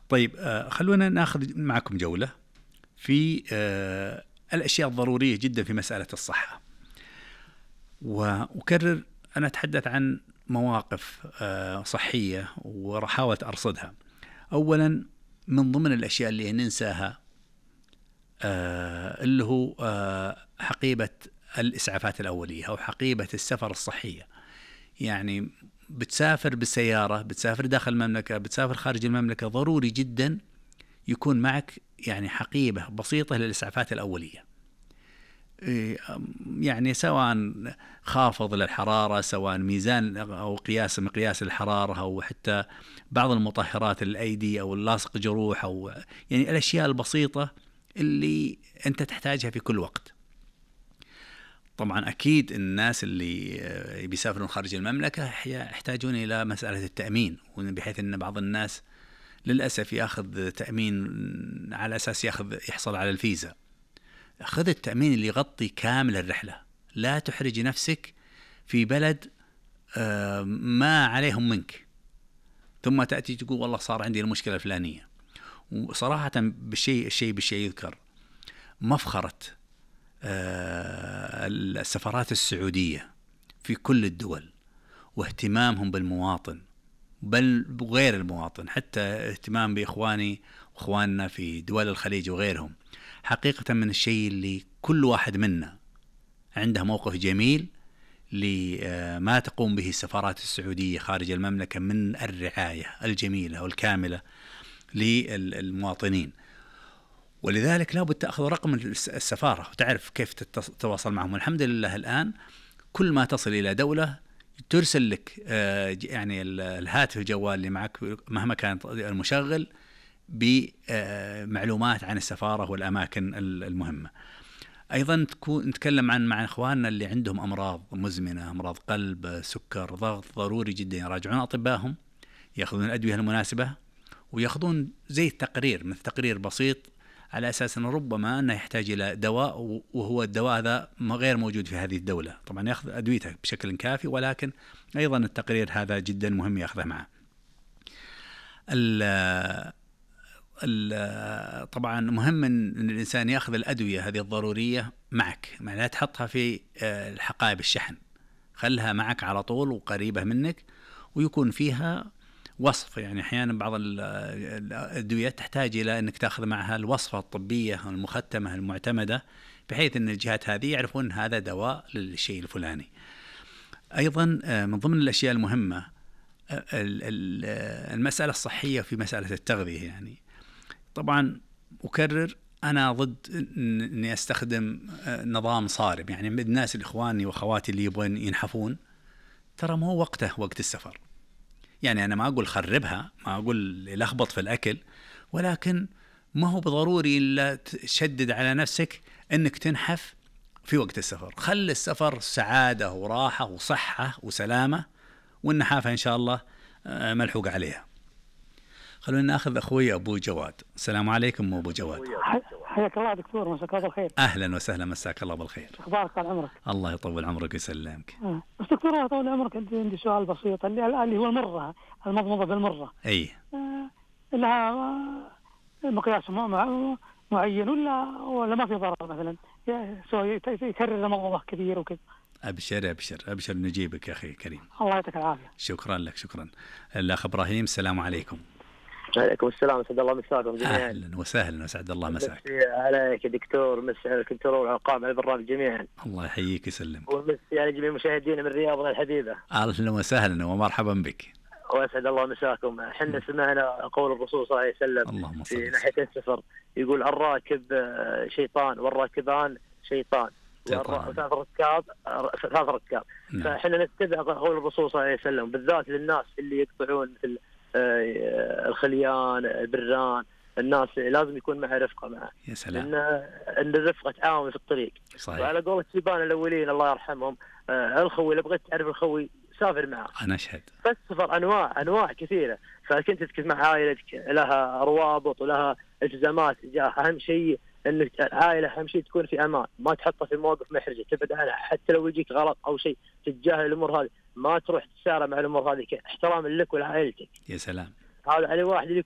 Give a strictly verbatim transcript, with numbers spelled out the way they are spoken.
طيب آه خلونا ناخذ معكم جولة في آه الأشياء الضرورية جدا في مسألة الصحة، وأكرر أنا أتحدث عن مواقف آه صحية وراح أحاول أرصدها. أولا من ضمن الأشياء اللي ننساها آه اللي هو آه حقيبة الإسعافات الأولية أو حقيبة السفر الصحية. يعني بتسافر بالسيارة، بتسافر داخل المملكة، بتسافر خارج المملكة، ضروري جدا يكون معك يعني حقيبة بسيطة للإسعافات الأولية، يعني سواء خافض للحرارة، سواء ميزان أو قياس مقياس الحرارة، أو حتى بعض المطهرات الأيدي أو اللاصق جروح، أو يعني الأشياء البسيطة اللي أنت تحتاجها في كل وقت. طبعا أكيد الناس اللي بيسافرون خارج المملكة يحتاجون إلى مسألة التأمين، بحيث أن بعض الناس للأسف يأخذ تأمين على أساس يأخذ يحصل على الفيزا. خذ التأمين اللي يغطي كامل الرحلة، لا تحرج نفسك في بلد ما عليهم منك ثم تأتي تقول والله صار عندي المشكلة الفلانية. وصراحة بالشيء الشيء بالشيء يذكر مفخرة السفارات السعودية في كل الدول واهتمامهم بالمواطن، بل غير المواطن، حتى اهتمام بإخواني وإخواننا في دول الخليج وغيرهم. حقيقة من الشيء اللي كل واحد منا عنده موقف جميل لما تقوم به السفارات السعودية خارج المملكة من الرعاية الجميلة والكاملة للمواطنين. ولذلك لابد تأخذ رقم السفارة وتعرف كيف تتواصل معهم. الحمد لله الآن كل ما تصل إلى دولة ترسل لك يعني الهاتف الجوال اللي معك مهما كان المشغل بمعلومات عن السفارة والأماكن المهمة. أيضا نتكلم عن مع إخواننا اللي عندهم أمراض مزمنة، أمراض قلب، سكر، ضغط، ضروري جدا يراجعون أطبائهم، يأخذون الأدوية المناسبة، ويأخذون زي التقرير مثل تقرير بسيط على أساس أنه ربما أنه يحتاج إلى دواء وهو الدواء هذا غير موجود في هذه الدولة. طبعا يأخذ أدويته بشكل كافي، ولكن أيضا التقرير هذا جدا مهم يأخذه معه. طبعا مهم أن الإنسان يأخذ الأدوية هذه الضرورية معك، ما لا تحطها في الحقائب الشحن، خلها معك على طول وقريبة منك، ويكون فيها وصف. يعني أحيانا بعض الأدوية تحتاج إلى أنك تأخذ معها الوصفة الطبية المختمة المعتمدة، بحيث أن الجهات هذه يعرفون هذا دواء للشيء الفلاني. أيضا من ضمن الأشياء المهمة المسألة الصحية في مسألة التغذية. يعني طبعا أكرر أنا ضد أني أستخدم نظام صارم. يعني الناس الإخواني وأخواتي اللي يبغون ينحفون، ترى ما هو وقته وقت السفر. يعني أنا ما أقول خربها، ما أقول لخبط في الأكل، ولكن ما هو بضروري إلا تشدد على نفسك أنك تنحف في وقت السفر. خل السفر سعادة وراحة وصحة وسلامة، والنحافة إن شاء الله ملحوق عليها. خلونا ناخذ أخوي أبو جواد. السلام عليكم أبو جواد. حياك الله دكتور، مساك الله بالخير. أهلا وسهلا، مساك الله بالخير. أخبارك؟ طال عمرك. الله يطول عمرك ويسلمك. آه. بس دكتور الله يطول عمرك، عندي عندي سؤال بسيط اللي اللي هو المرة، المضمضة بالمرة. أي. آه. لها مقياس معين ولا ولا ما في ضرر مثلا؟ يكرر المضمضة كثير وكذا. أبشر أبشر أبشر نجيبك يا أخي كريم. الله يعطيك العافية. شكرا لك شكرا. الأخ إبراهيم، السلام عليكم. عليكم السلام، سعد الله مساكم جميعا. أهلا وسهلا وسعد الله مساك. مسي عليك دكتور، مسي على الكنترول والعقام على البرنامج جميعا. الله يحييك يسلمك. ومسي على جميع مشاهدينا من رياضنا الحبيبة. أهلا وسهلا ومرحبا بك. وأسعد الله مساكم. حنا سمعنا قول الرسول صلى الله عليه وسلم في ناحية السفر، يقول الراكب شيطان والراكبان شيطان وثلاث ركاب ثلاث ركاب. فحنا نتبع قول الرسول صلى الله عليه وسلم، بالذات للناس اللي يقطعون مثل الخليان، البران، الناس لازم يكون معه رفقة معه. يا سلام. لأن أن الرفقة تعاون في الطريق. صحيح. وعلى قول الشيبان الأولين الله يرحمهم، الخوي اللي بغيت تعرف الخوي سافر معه. أنا أشهد. فالسفر أنواع أنواع كثيرة، فكنت تسكت مع عائلتك لها روابط ولها التزامات. أهم شيء أن العائلة أهم شيء تكون في أمان، ما تحطها في مواقف محرجة، تبعد عنها. حتى لو يجيك غلط أو شيء تتجاهل الأمور هذه، ما تروح تسارع مع الأمور هذه، احترام لك ولعائلتك. يا سلام. هذا على واحد